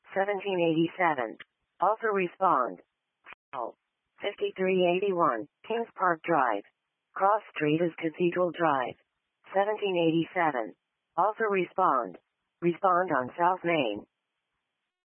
1787. Also respond. 5381, Kings Park Drive. Cross Street is Cathedral Drive. 1787. Also respond. Respond on South Main.